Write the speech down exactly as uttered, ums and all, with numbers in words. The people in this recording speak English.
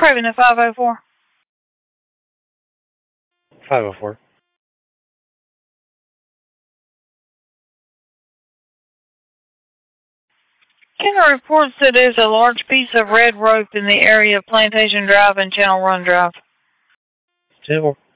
Craven at five oh four. five oh four. Kenner reports that there's a large piece of red rope in the area of Plantation Drive and Channel Run Drive. ten four.